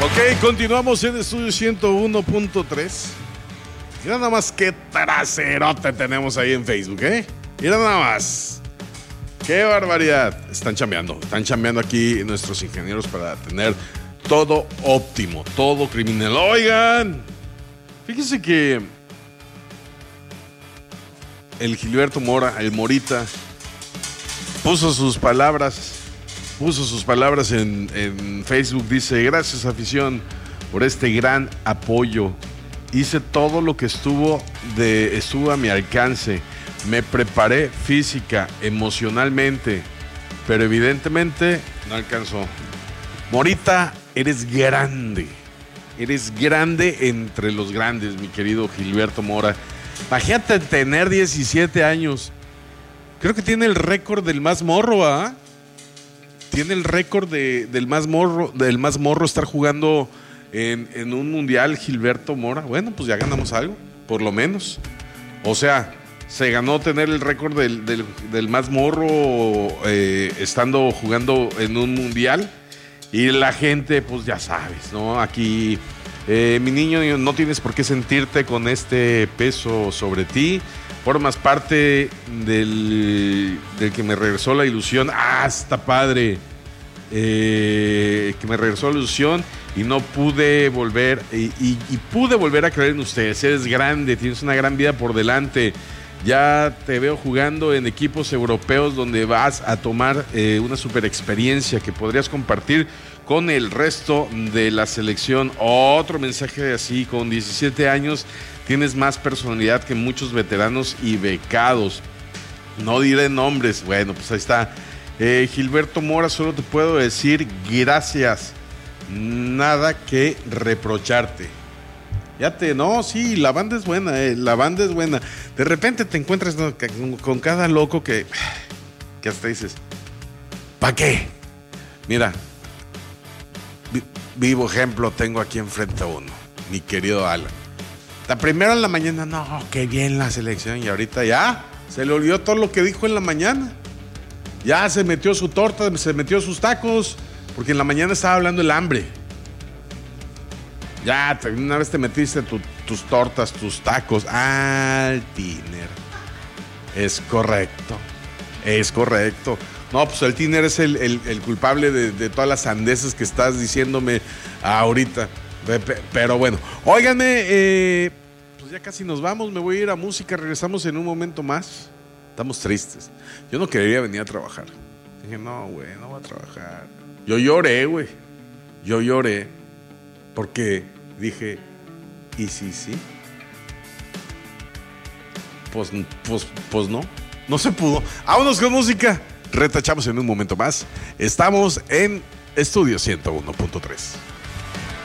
Ok, continuamos en Estudio 101.3. Mira nada más qué traserote tenemos ahí en Facebook, ¿eh? Mira nada más. ¡Qué barbaridad! Están chambeando aquí nuestros ingenieros para tener todo óptimo, todo criminal. Oigan, fíjense que el Gilberto Mora, el Morita, puso sus palabras en Facebook. Dice: gracias, afición, por este gran apoyo. Hice todo lo que estuvo a mi alcance. Me preparé física, emocionalmente, pero evidentemente no alcanzó. Morita, eres grande entre los grandes, mi querido Gilberto Mora. Imagínate tener 17 años. Creo que tiene el récord del más morro, ¿ah? Tiene el récord del más morro estar jugando en un mundial, Gilberto Mora. Bueno, pues ya ganamos algo, por lo menos. O sea, se ganó tener el récord del más morro estando jugando en un mundial. Y la gente, pues ya sabes, ¿no? Aquí, mi niño, no tienes por qué sentirte con este peso sobre ti. Formas parte del que me regresó la ilusión. ¡Ah, está padre! Que me regresó la ilusión y no pude volver. Y pude volver a creer en ustedes. Eres grande, tienes una gran vida por delante. Ya te veo jugando en equipos europeos donde vas a tomar una super experiencia que podrías compartir con el resto de la selección. Otro mensaje así: con 17 años tienes más personalidad que muchos veteranos y becados. No diré nombres. Bueno, pues ahí está. Gilberto Mora, solo te puedo decir gracias. Nada que reprocharte. No, sí, la banda es buena, la banda es buena. De repente te encuentras, ¿no?, con cada loco que hasta dices, ¿para qué? Mira, vivo ejemplo tengo aquí enfrente a uno, mi querido Alan. La primera en la mañana, no, qué bien la selección, y ahorita ya se le olvidó todo lo que dijo en la mañana. Ya se metió su torta, se metió sus tacos, porque en la mañana estaba hablando el hambre. Ya, una vez te metiste tus tortas, tus tacos al tiner. Es correcto. No, pues el tiner es el culpable de todas las sandeces que estás diciéndome ahorita. Pero bueno, óiganme, pues ya casi nos vamos, me voy a ir a música, regresamos en un momento más. Estamos tristes. Yo no quería venir a trabajar. Dije, no, güey, no voy a trabajar. Yo lloré, güey. Porque dije, ¿y sí? Pues no se pudo. Vámonos con música. Retachamos en un momento más. Estamos en Estudio 101.3.